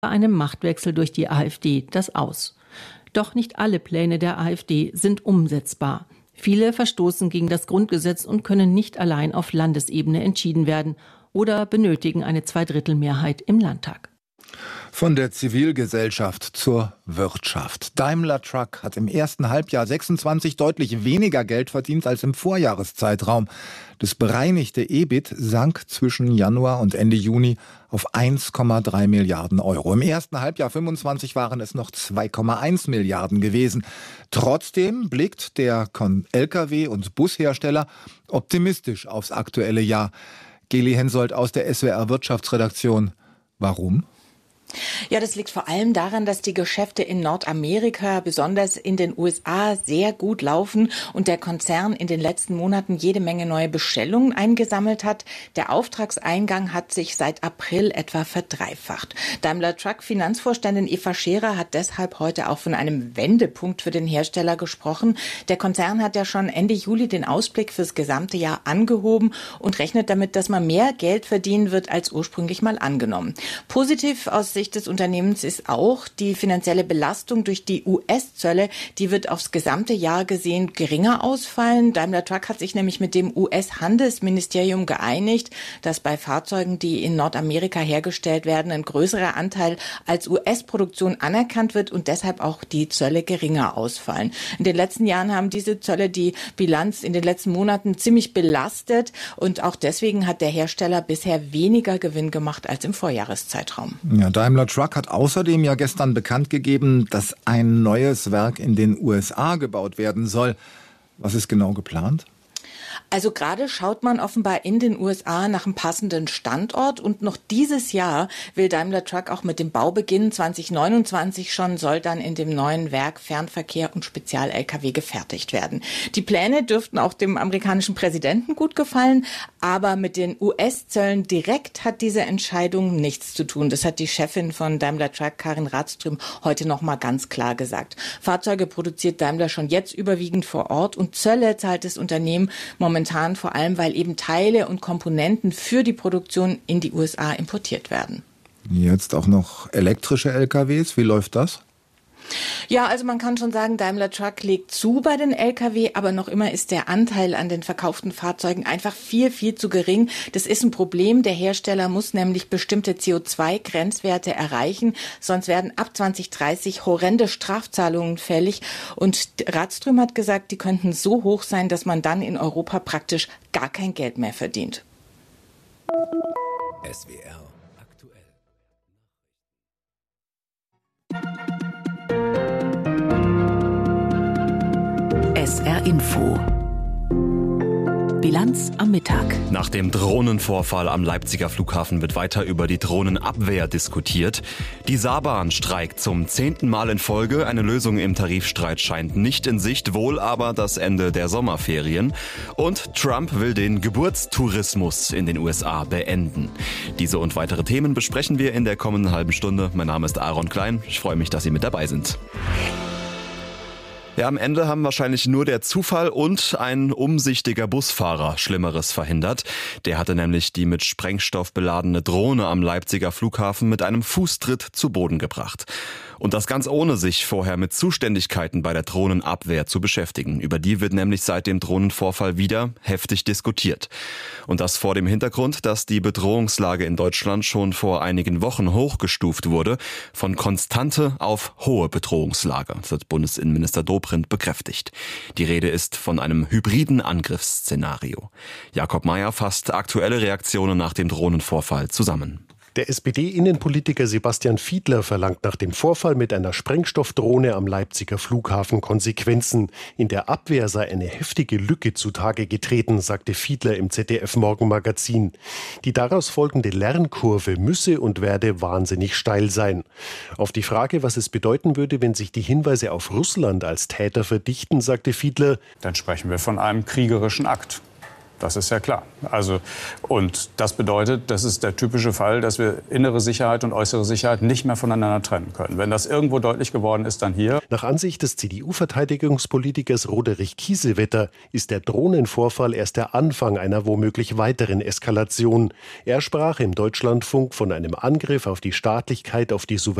bei einem Machtwechsel durch die AfD das aus. Doch nicht alle Pläne der AfD sind umsetzbar. Viele verstoßen gegen das Grundgesetz und können nicht allein auf Landesebene entschieden werden oder benötigen eine Zweidrittelmehrheit im Landtag. Von der Zivilgesellschaft zur Wirtschaft. Daimler Truck hat im ersten Halbjahr 26 deutlich weniger Geld verdient als im Vorjahreszeitraum. Das bereinigte EBIT sank zwischen Januar und Ende Juni auf 1,3 Milliarden Euro. Im ersten Halbjahr 25 waren es noch 2,1 Milliarden gewesen. Trotzdem blickt der Lkw- und Bushersteller optimistisch aufs aktuelle Jahr. Geli Hensoldt aus der SWR Wirtschaftsredaktion. Warum? Ja, das liegt vor allem daran, dass die Geschäfte in Nordamerika, besonders in den USA, sehr gut laufen und der Konzern in den letzten Monaten jede Menge neue Bestellungen eingesammelt hat. Der Auftragseingang hat sich seit April etwa verdreifacht. Daimler Truck Finanzvorständin Eva Scherer hat deshalb heute auch von einem Wendepunkt für den Hersteller gesprochen. Der Konzern hat ja schon Ende Juli den Ausblick fürs gesamte Jahr angehoben und rechnet damit, dass man mehr Geld verdienen wird als ursprünglich mal angenommen. Positiv aus Sicht des Unternehmens ist auch die finanzielle Belastung durch die US-Zölle. Die wird aufs gesamte Jahr gesehen geringer ausfallen. Daimler Truck hat sich nämlich mit dem US-Handelsministerium geeinigt, dass bei Fahrzeugen, die in Nordamerika hergestellt werden, ein größerer Anteil als US-Produktion anerkannt wird und deshalb auch die Zölle geringer ausfallen. In den letzten Jahren haben diese Zölle die Bilanz in den letzten Monaten ziemlich belastet und auch deswegen hat der Hersteller bisher weniger Gewinn gemacht als im Vorjahreszeitraum. Ja, Daimler Truck hat außerdem ja gestern bekannt gegeben, dass ein neues Werk in den USA gebaut werden soll. Was ist genau geplant? Also gerade schaut man offenbar in den USA nach einem passenden Standort und noch dieses Jahr will Daimler Truck auch mit dem Baubeginn 2029 schon soll dann in dem neuen Werk Fernverkehr und Spezial-Lkw gefertigt werden. Die Pläne dürften auch dem amerikanischen Präsidenten gut gefallen, aber mit den US-Zöllen direkt hat diese Entscheidung nichts zu tun. Das hat die Chefin von Daimler Truck, Karin Radström, heute noch mal ganz klar gesagt. Fahrzeuge produziert Daimler schon jetzt überwiegend vor Ort und Zölle zahlt das Unternehmen momentan vor allem, weil eben Teile und Komponenten für die Produktion in die USA importiert werden. Jetzt auch noch elektrische LKWs. Wie läuft das? Ja, also man kann schon sagen, Daimler Truck legt zu bei den Lkw, aber noch immer ist der Anteil an den verkauften Fahrzeugen einfach viel, viel zu gering. Das ist ein Problem. Der Hersteller muss nämlich bestimmte CO2-Grenzwerte erreichen, sonst werden ab 2030 horrende Strafzahlungen fällig. Und Radström hat gesagt, die könnten so hoch sein, dass man dann in Europa praktisch gar kein Geld mehr verdient. SWR aktuell. SR Info. Bilanz am Mittag. Nach dem Drohnenvorfall am Leipziger Flughafen wird weiter über die Drohnenabwehr diskutiert. Die Saarbahn streikt zum 10. Mal in Folge. Eine Lösung im Tarifstreit scheint nicht in Sicht, wohl aber das Ende der Sommerferien. Und Trump will den Geburtstourismus in den USA beenden. Diese und weitere Themen besprechen wir in der kommenden halben Stunde. Mein Name ist Aaron Klein. Ich freue mich, dass Sie mit dabei sind. Ja, am Ende haben wahrscheinlich nur der Zufall und ein umsichtiger Busfahrer Schlimmeres verhindert. Der hatte nämlich die mit Sprengstoff beladene Drohne am Leipziger Flughafen mit einem Fußtritt zu Boden gebracht. Und das ganz ohne sich vorher mit Zuständigkeiten bei der Drohnenabwehr zu beschäftigen. Über die wird nämlich seit dem Drohnenvorfall wieder heftig diskutiert. Und das vor dem Hintergrund, dass die Bedrohungslage in Deutschland schon vor einigen Wochen hochgestuft wurde. Von konstante auf hohe Bedrohungslage. Das hat Bundesinnenminister Dobrindt bekräftigt. Die Rede ist von einem hybriden Angriffsszenario. Jakob Mayer fasst aktuelle Reaktionen nach dem Drohnenvorfall zusammen. Der SPD-Innenpolitiker Sebastian Fiedler verlangt nach dem Vorfall mit einer Sprengstoffdrohne am Leipziger Flughafen Konsequenzen. In der Abwehr sei eine heftige Lücke zutage getreten, sagte Fiedler im ZDF-Morgenmagazin. Die daraus folgende Lernkurve müsse und werde wahnsinnig steil sein. Auf die Frage, was es bedeuten würde, wenn sich die Hinweise auf Russland als Täter verdichten, sagte Fiedler: Dann sprechen wir von einem kriegerischen Akt. Das ist ja klar. Und das bedeutet, das ist der typische Fall, dass wir innere Sicherheit und äußere Sicherheit nicht mehr voneinander trennen können. Wenn das irgendwo deutlich geworden ist, dann hier. Nach Ansicht des CDU-Verteidigungspolitikers Roderich Kiesewetter ist der Drohnenvorfall erst der Anfang einer womöglich weiteren Eskalation. Er sprach im Deutschlandfunk von einem Angriff auf die Staatlichkeit, auf die Souveränität